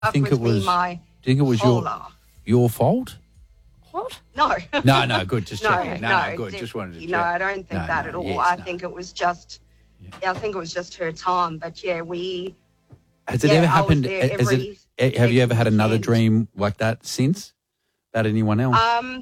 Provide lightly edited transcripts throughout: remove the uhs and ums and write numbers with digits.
think it was. My do you think it was whole life. your fault? What? No. No, good. Just checking. No, good. Definitely. Just wanted to check. No, I don't think that at all. Yes, I think it was just. Yeah, I think it was just her time. But yeah, we. Has it ever happened? Have you ever had another weekend. dream like that since? About anyone else?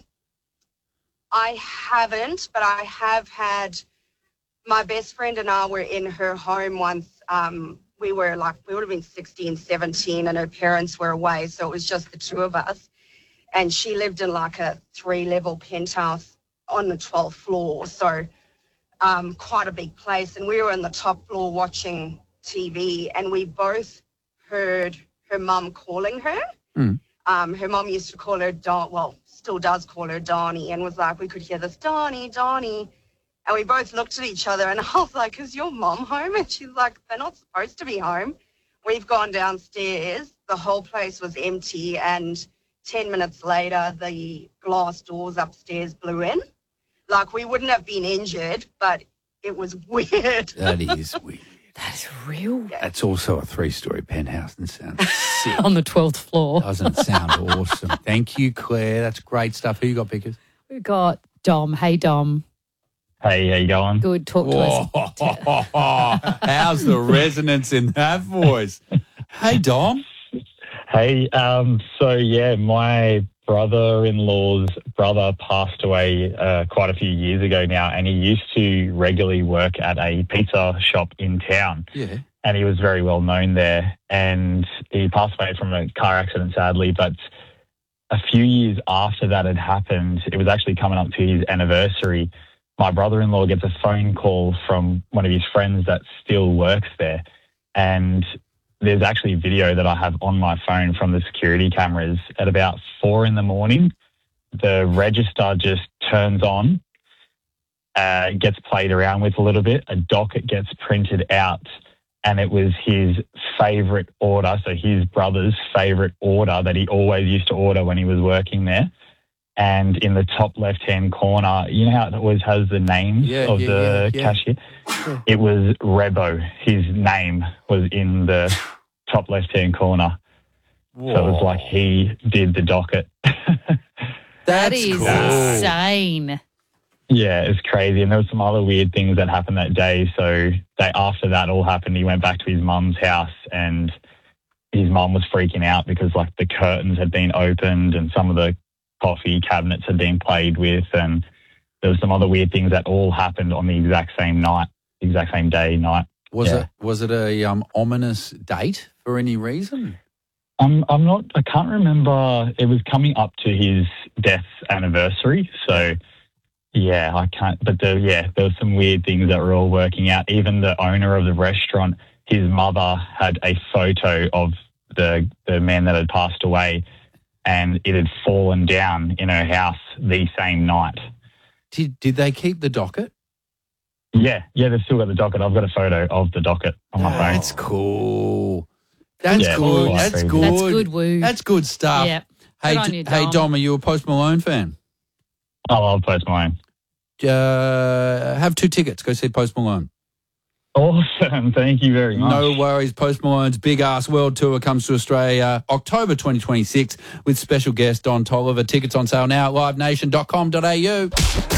I haven't, but I have had. My best friend and I were in her home once. We would have been 16, 17, and her parents were away, so it was just the two of us. And she lived in like a 3-level penthouse on the 12th floor, so quite a big place. And we were on the top floor watching TV, and we both heard her mum calling her. Her mum used to call her still does call her Donnie, and was like, we could hear this, Donnie. And we both looked at each other, and I was like, is your mum home? And she's like, they're not supposed to be home. We've gone downstairs. The whole place was empty, and 10 minutes later, the glass doors upstairs blew in. Like, we wouldn't have been injured, but it was weird. That is weird. That's real. That's also a 3-story penthouse and sounds sick. On the 12th floor. Doesn't sound awesome. Thank you, Claire. That's great stuff. Who you got, Pickers? We've got Dom. Hey, Dom. Hey, how you going? Good. Talk to us. How's the resonance in that voice? Hey, Dom. Hey, my brother-in-law's brother passed away quite a few years ago now, and he used to regularly work at a pizza shop in town. Yeah. And he was very well known there, and he passed away from a car accident, sadly, but a few years after that had happened, it was actually coming up to his anniversary, my brother-in-law gets a phone call from one of his friends that still works there, and there's actually video that I have on my phone from the security cameras. At about 4 a.m, the register just turns on, gets played around with a little bit, a docket gets printed out, and it was his favourite order, so his brother's favourite order that he always used to order when he was working there. And in the top left-hand corner, you know how it always has the names of the cashier? Yeah. It was Rebo. His name was in the top left-hand corner. Whoa. So it was like he did the docket. That is cool. insane. Yeah, it's crazy. And there were some other weird things that happened that day. So after that all happened, he went back to his mum's house, and his mum was freaking out because like the curtains had been opened and some of the coffee cabinets had been played with, and there were some other weird things that all happened on the exact same day. Was it a ominous date for any reason? I can't remember. It was coming up to his death anniversary, so yeah, I can't. But there were some weird things that were all working out. Even the owner of the restaurant, his mother had a photo of the man that had passed away, and it had fallen down in her house the same night. Did they keep the docket? Yeah, they've still got the docket. I've got a photo of the docket on my phone. That's cool. That's good. That's That's good. good. That's good, woo. That's good stuff. Yep. Hey, Good on you, Dom. Dom, are you a Post Malone fan? Oh, I'll post mine. Have 2 tickets. Go see Post Malone. Awesome. Thank you very much. No worries. Post Malone's Big Ass World Tour comes to Australia October 2026 with special guest Don Tolliver. Tickets on sale now at livenation.com.au.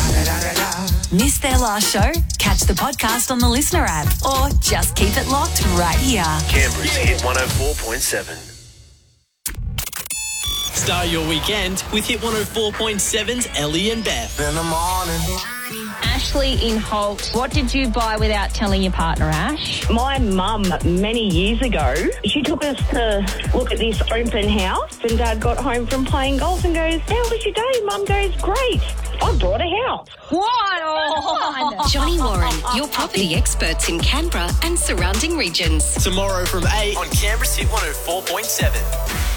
Missed their last show? Catch the podcast on the Listener app or just keep it locked right here. Canberra's Hit 104.7. Start your weekend with Hit 104.7's Ellie and Beth. In the morning. Ashley in Holt, what did you buy without telling your partner, Ash? My mum, many years ago, she took us to look at this open house, and Dad got home from playing golf and goes, "How was your day?" Mum goes, "Great. I bought a house." What? Johnny Warren, your property experts in Canberra and surrounding regions. Tomorrow from 8 on Canberra's Hit 104.7.